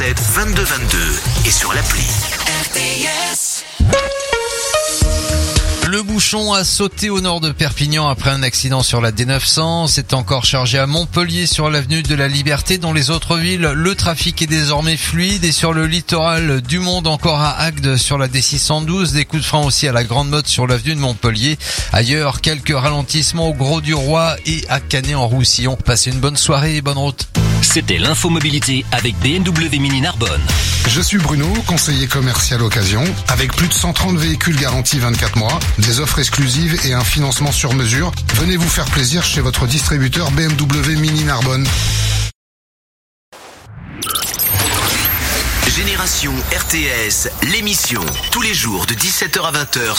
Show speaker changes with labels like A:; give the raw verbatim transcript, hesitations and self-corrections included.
A: vingt-deux vingt-deux et sur l'appli R T S.
B: Le bouchon a sauté au nord de Perpignan après un accident sur la D neuf cents. C'est encore chargé à Montpellier sur l'avenue de la Liberté. Dans les autres villes, le trafic est désormais fluide. Et sur le littoral du Monde, encore à Agde sur la D six cent douze. Des coups de frein aussi à la Grande Motte sur l'avenue de Montpellier. Ailleurs, quelques ralentissements au Gros du Roi et à Canet-en-Roussillon. Passez une bonne soirée et bonne route.
C: C'était l'infomobilité avec B M W Mini Narbonne.
D: Je suis Bruno, conseiller commercial occasion. Avec plus de cent trente véhicules garantis vingt-quatre mois, des offres exclusives et un financement sur mesure, venez vous faire plaisir chez votre distributeur B M W Mini Narbonne.
A: Génération R T S, l'émission, tous les jours de dix-sept heures à vingt heures